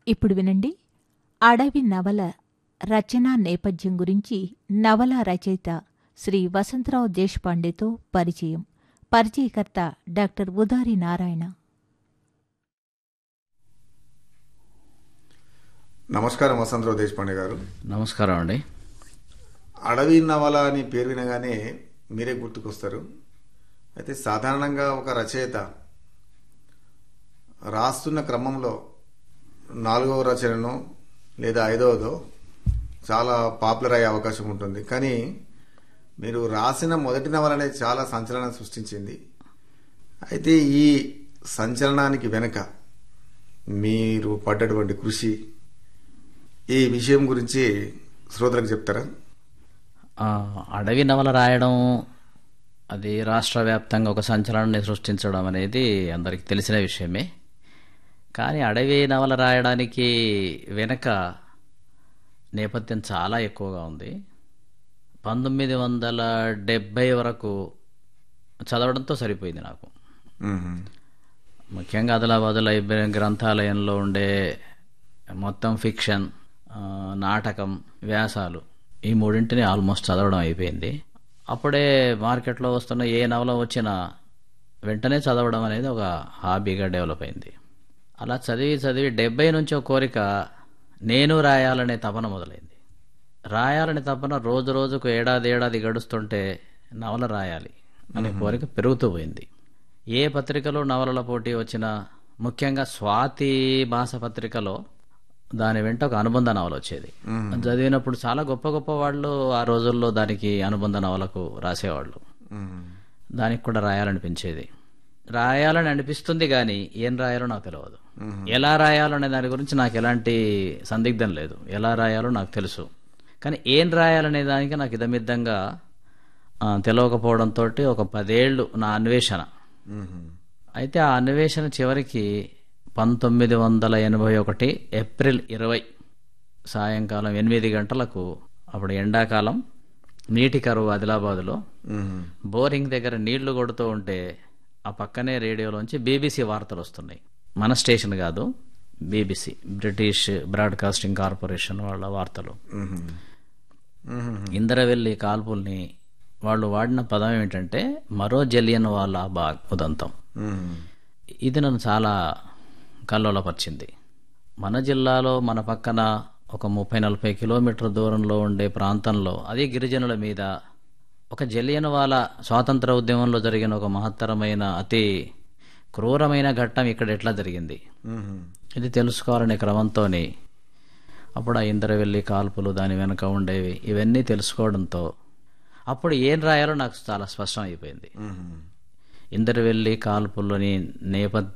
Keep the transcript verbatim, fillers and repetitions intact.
ఇప్పుడు వినండి అడవి నవల రచనా నేపథ్యం గురించి నవల రచయిత శ్రీ వసంతరావు దేశపాండేతో పరిచయం. పరిచయకర్త డాక్టర్ ఉదారి నారాయణ. నమస్కారం వసంతరావు దేశపాండే గారు. నమస్కారం అండి. అడవి నవల అని పేరు వినగానే మీరే గుర్తుకొస్తారు. అయితే సాధారణంగా ఒక రచయిత రాస్తున్న క్రమంలో నాలుగవ రచనను లేదా ఐదవదో చాలా పాపులర్ అయ్యే అవకాశం ఉంటుంది. కానీ మీరు రాసిన మొదటి నవల అనేది చాలా సంచలనం సృష్టించింది. అయితే ఈ సంచలనానికి వెనుక మీరు పడ్డటువంటి కృషి, ఈ విషయం గురించి శ్రోతలకు చెప్తారా? అడవి నవల రాయడం అది రాష్ట్ర వ్యాప్తంగా ఒక సంచలనాన్ని సృష్టించడం అనేది అందరికీ తెలిసిన విషయమే. కానీ అడవి నవల రాయడానికి వెనక నేపథ్యం చాలా ఎక్కువగా ఉంది. పంతొమ్మిది వందల డెబ్బై వరకు చదవడంతో సరిపోయింది నాకు. ముఖ్యంగా ఆదిలాబాద్ లైబ్రరీ గ్రంథాలయంలో ఉండే మొత్తం ఫిక్షన్, నాటకం, వ్యాసాలు ఈ మూడింటిని ఆల్మోస్ట్ చదవడం అయిపోయింది. అప్పుడే మార్కెట్లో వస్తున్న ఏ నవల వచ్చినా వెంటనే చదవడం అనేది ఒక హాబీగా డెవలప్ అయింది. అలా చదివి చదివి డెబ్బై నుంచి ఒక కోరిక నేను రాయాలనే తపన మొదలైంది. రాయాలనే తపన రోజు రోజుకు ఏడాది ఏడాది గడుస్తుంటే నవల రాయాలి అనే కోరిక పెరుగుతూ పోయింది. ఏ పత్రికలో నవలల పోటీ వచ్చినా, ముఖ్యంగా స్వాతి మాస పత్రికలో దాని వెంట ఒక అనుబంధ నవల వచ్చేది. చదివినప్పుడు చాలా గొప్ప గొప్ప వాళ్ళు ఆ రోజుల్లో దానికి అనుబంధ నవలకు రాసేవాళ్ళు. దానికి కూడా రాయాలనిపించేది. రాయాలని అనిపిస్తుంది కానీ ఏం రాయాలో నాకు తెలియదు. ఎలా రాయాలనే దాని గురించి నాకు ఎలాంటి సందిగ్ధం లేదు. ఎలా రాయాలో నాకు తెలుసు. కానీ ఏం రాయాలనే దానికి నాకు ఇదమిద్దంగా తెలియకపోవడంతో ఒక పదేళ్లు నా అన్వేషణ. అయితే ఆ అన్వేషణ చివరికి పంతొమ్మిది వందల ఎనభై ఒకటి ఏప్రిల్ ఇరవై సాయంకాలం ఎనిమిది గంటలకు, అప్పుడు ఎండాకాలం, నీటి కరువు ఆదిలాబాదులో, బోరింగ్ దగ్గర నీళ్లు కొడుతూ ఉంటే ఆ పక్కనే రేడియోలోంచి బీబీసీ వార్తలు వస్తున్నాయి. మన స్టేషన్ కాదు, బీబీసీ, బ్రిటిష్ బ్రాడ్కాస్టింగ్ కార్పొరేషన్ వాళ్ళ వార్తలు. ఇంద్రవెల్లి కాల్పుల్ని వాళ్ళు వాడిన పదం ఏమిటంటే మరో జలియన్ వాలా బాగ్ ఉదంతం. ఇది నన్ను చాలా కల్లోలపరిచింది. మన జిల్లాలో మన పక్కన ఒక ముప్పై నలభై కిలోమీటర్ల దూరంలో ఉండే ప్రాంతంలో, అది గిరిజనుల మీద, ఒక జలియన్ వాలా స్వాతంత్ర ఉద్యమంలో జరిగిన ఒక మహత్తరమైన అతి క్రూరమైన ఘట్టం ఇక్కడ ఎట్లా జరిగింది, ఇది తెలుసుకోవాలనే క్రమంతోని అప్పుడు ఆ ఇంద్రవెల్లి కాల్పులు, దాని వెనక ఉండేవి, ఇవన్నీ తెలుసుకోవడంతో అప్పుడు ఏం రాయాలో నాకు చాలా స్పష్టం అయిపోయింది. ఇంద్రవెల్లి కాల్పుల్లోని నేపథ్యం